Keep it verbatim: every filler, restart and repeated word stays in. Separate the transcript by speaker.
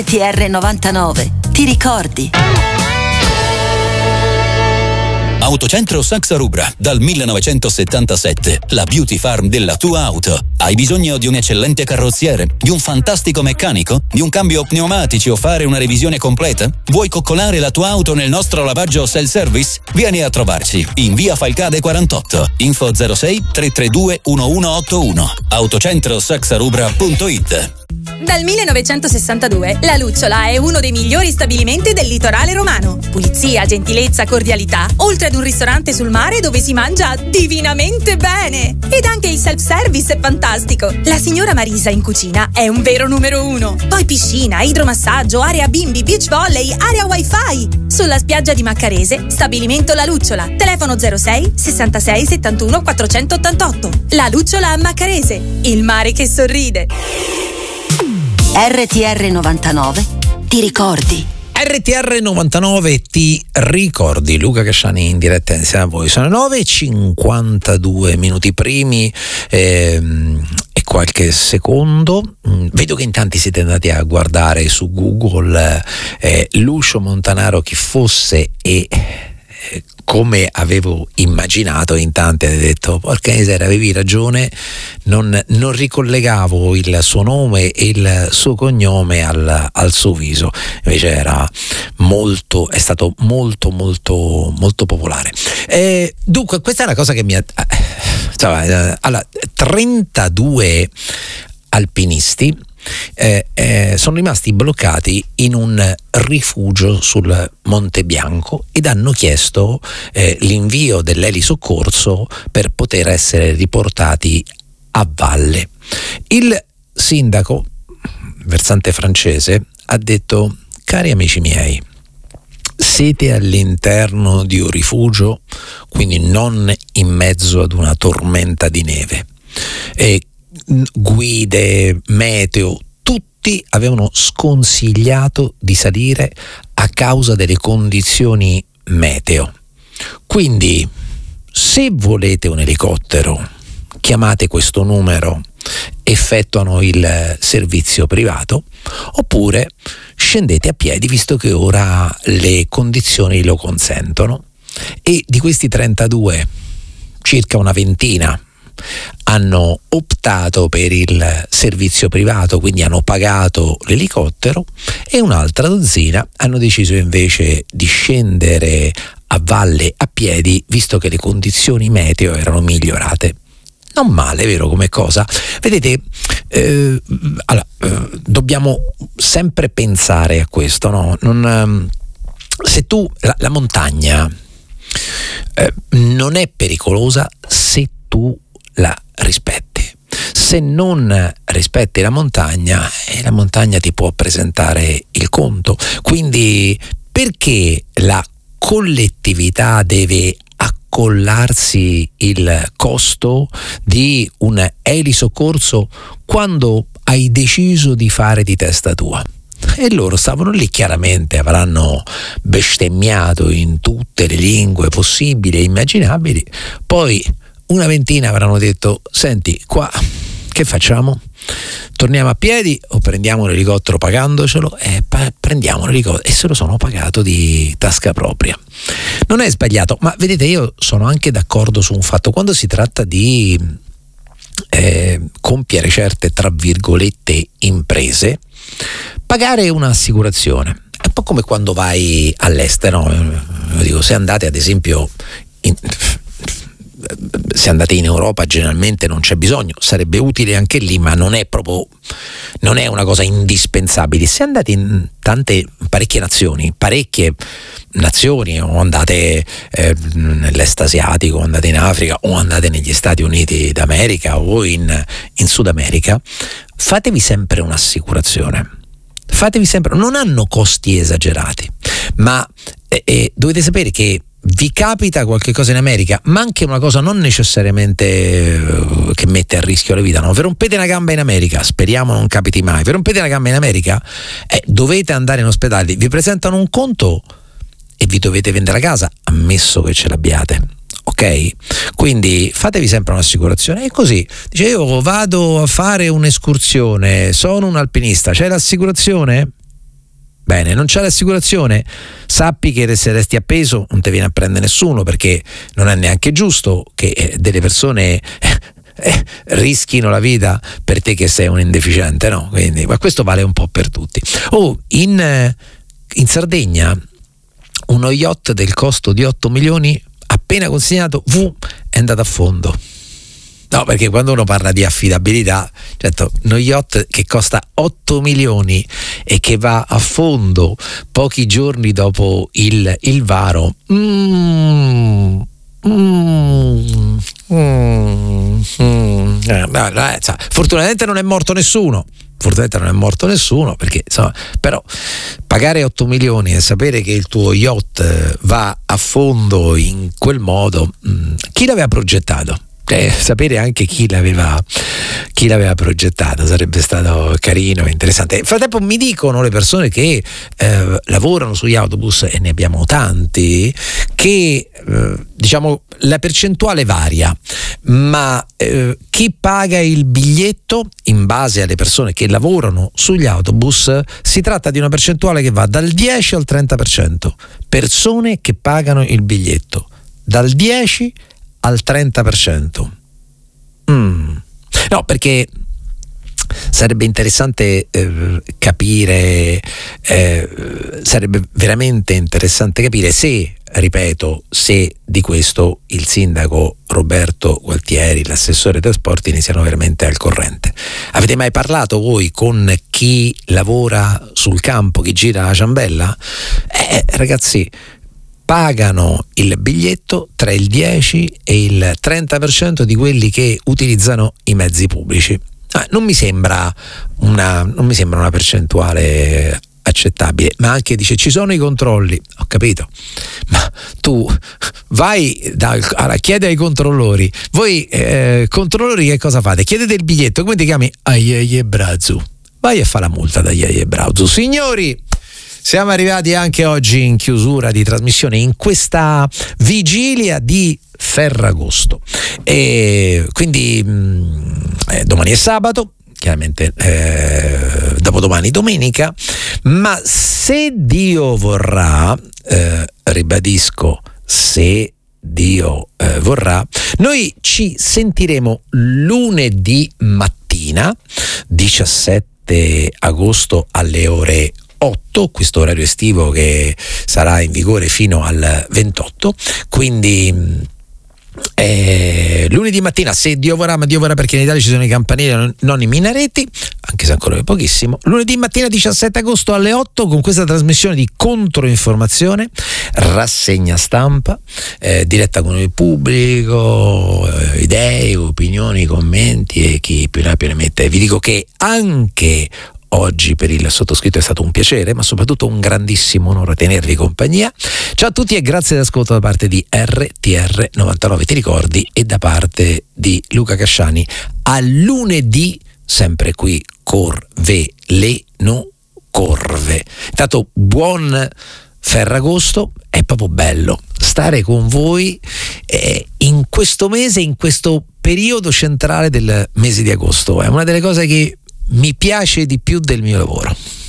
Speaker 1: T R novantanove. Ti ricordi?
Speaker 2: Autocentro Saxa Rubra, dal millenovecentosettantasette, la beauty farm della tua auto. Hai bisogno di un eccellente carrozziere, di un fantastico meccanico, di un cambio pneumatici o fare una revisione completa? Vuoi coccolare la tua auto nel nostro lavaggio self-service? Vieni a trovarci in via Falcade quarantotto. Info zero sei tre tre due uno uno otto uno. autocentro saxa rubra punto it.
Speaker 3: Dal millenovecentosessantadue La Lucciola è uno dei migliori stabilimenti del litorale romano. Pulizia, gentilezza, cordialità, oltre ad un ristorante sul mare dove si mangia divinamente bene. Ed anche il self-service è fantastico. La signora Marisa in cucina è un vero numero uno. Poi piscina, idromassaggio, area bimbi, beach volley, area wifi. Sulla spiaggia di Maccarese, stabilimento La Lucciola. Telefono zero sei sessantasei settantuno quattrocentottantotto. La Lucciola a Maccarese, il mare che sorride.
Speaker 1: R T R novantanove. Ti ricordi?
Speaker 4: R T R novantanove ti ricordi. Luca Casciani in diretta insieme a voi. Sono nove e cinquantadue minuti primi ehm, e qualche secondo. Vedo che in tanti siete andati a guardare su Google eh, Lucio Montanaro chi fosse e eh, come avevo immaginato. In tanti avete detto porca miseria, avevi ragione, non, non ricollegavo il suo nome e il suo cognome al, al suo viso, invece era molto, è stato molto molto molto popolare. Eh, dunque questa è una cosa che mi ha eh, allora, trentadue alpinisti Eh, eh, sono rimasti bloccati in un rifugio sul Monte Bianco ed hanno chiesto eh, l'invio dell'elisoccorso per poter essere riportati a valle. Il sindaco, versante francese, ha detto: cari amici miei, siete all'interno di un rifugio, quindi non in mezzo ad una tormenta di neve. E guide, meteo, tutti avevano sconsigliato di salire a causa delle condizioni meteo. Quindi, se volete un elicottero, chiamate questo numero, effettuano il servizio privato, oppure scendete a piedi, visto che ora le condizioni lo consentono. E di questi trentadue, circa una ventina hanno optato per il servizio privato, quindi hanno pagato l'elicottero, e un'altra dozzina hanno deciso invece di scendere a valle a piedi, visto che le condizioni meteo erano migliorate. Non male, vero, come cosa? Vedete, eh, allora, eh, dobbiamo sempre pensare a questo, no? Non, eh, se tu, la, la montagna eh, non è pericolosa se tu la rispetti. Se non rispetti la montagna, eh, la montagna ti può presentare il conto. Quindi perché la collettività deve accollarsi il costo di un elisoccorso quando hai deciso di fare di testa tua? E loro stavano lì, chiaramente avranno bestemmiato in tutte le lingue possibili e immaginabili. Poi una ventina avranno detto: senti, qua che facciamo? Torniamo a piedi o prendiamo l'elicottero pagandocelo? E pa- prendiamo l'elicottero, e se lo sono pagato di tasca propria. Non è sbagliato, ma vedete, io sono anche d'accordo su un fatto: quando si tratta di eh, compiere certe, tra virgolette, imprese, pagare un'assicurazione è un po' come quando vai all'estero. Io dico, se andate ad esempio in, se andate in Europa, generalmente non c'è bisogno, sarebbe utile anche lì, ma non è proprio, non è una cosa indispensabile. Se andate in tante, parecchie nazioni, parecchie nazioni, o andate eh, nell'est asiatico, o andate in Africa, o andate negli Stati Uniti d'America, o in, in Sud America, fatevi sempre un'assicurazione. Fatevi sempre, non hanno costi esagerati, ma eh, eh, dovete sapere che vi capita qualche cosa in America, ma anche una cosa non necessariamente eh, che mette a rischio la vita, no? Vi rompete una gamba in America, speriamo non capiti mai, vi rompete una gamba in America, eh, dovete andare in ospedale, vi presentano un conto e vi dovete vendere la casa, ammesso che ce l'abbiate, ok? Quindi fatevi sempre un'assicurazione. E così dice: io vado a fare un'escursione, sono un alpinista, c'è l'assicurazione? Bene, non c'è l'assicurazione? Sappi che se resti appeso non ti viene a prendere nessuno, perché non è neanche giusto che delle persone eh, eh, rischino la vita per te che sei un indeficiente, no? Quindi, ma questo vale un po' per tutti. Oh, in, in Sardegna uno yacht del costo di otto milioni appena consegnato vu, è andato a fondo. No, perché quando uno parla di affidabilità, certo, uno yacht che costa otto milioni e che va a fondo pochi giorni dopo il, il varo, mm, mm, mm, mm, eh, no, no, eh, fortunatamente non è morto nessuno. Fortunatamente non è morto nessuno, perché insomma, però pagare otto milioni e sapere che il tuo yacht va a fondo in quel modo, mh, chi l'aveva progettato? Eh, sapere anche chi l'aveva chi l'aveva progettato sarebbe stato carino e interessante. Nel frattempo mi dicono le persone che eh, lavorano sugli autobus, e ne abbiamo tanti, che eh, diciamo la percentuale varia, ma eh, chi paga il biglietto in base alle persone che lavorano sugli autobus, si tratta di una percentuale che va dal dieci al trenta per cento. Persone che pagano il biglietto dal dieci al trenta per cento. Mm. No, perché sarebbe interessante eh, capire, eh, sarebbe veramente interessante capire se, ripeto, se di questo il sindaco Roberto Gualtieri, l'assessore ai trasporti, ne siano veramente al corrente. Avete mai parlato voi con chi lavora sul campo, chi gira la ciambella? Eh, ragazzi, pagano il biglietto tra il dieci e il trenta per cento di quelli che utilizzano i mezzi pubblici. Ah, non mi sembra una, non mi sembra una percentuale accettabile, ma anche dice ci sono i controlli, ho capito, ma tu vai da, allora, chiedi ai controllori, voi eh, controllori che cosa fate? Chiedete il biglietto, come ti chiami? Aieie Brazu, vai a fare la multa da Aieie Brazu. Signori, siamo arrivati anche oggi in chiusura di trasmissione, in questa vigilia di Ferragosto, e quindi mh, eh, domani è sabato, chiaramente eh, dopodomani domenica, ma se Dio vorrà, eh, ribadisco, se Dio eh, vorrà, noi ci sentiremo lunedì mattina, diciassette agosto alle ore otto, questo orario estivo che sarà in vigore fino al ventotto, quindi eh, lunedì mattina, se Dio vorrà, ma Dio vorrà perché in Italia ci sono i campanili, non i minareti, anche se ancora è pochissimo, lunedì mattina diciassette agosto alle otto, con questa trasmissione di controinformazione, rassegna stampa, eh, diretta con il pubblico, eh, idee, opinioni, commenti e chi più ne ha più ne mette. Vi dico che anche oggi per il sottoscritto è stato un piacere, ma soprattutto un grandissimo onore tenervi compagnia. Ciao a tutti e grazie dell'ascolto da parte di R T R novantanove Ti Ricordi e da parte di Luca Casciani. A lunedì, sempre qui, Corve le no corve. Intanto buon Ferragosto, è proprio bello stare con voi eh, in questo mese, in questo periodo centrale del mese di agosto. È una delle cose che mi piace di più del mio lavoro.